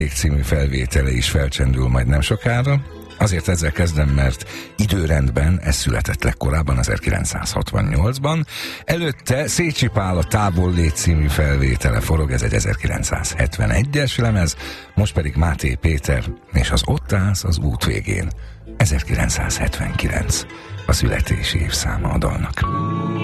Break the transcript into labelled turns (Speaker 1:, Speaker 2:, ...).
Speaker 1: című felvétele is felcsendül majd nem sokára. Azért ezzel kezdem, mert időrendben ez született legkorábban, 1968-ban. Előtte Szécsi Pál a Távol légy című felvétele forog, ez egy 1971-es lemez, most pedig Máté Péter és az Ott állsz az út végén. 1979 a születési évszáma a dalnak.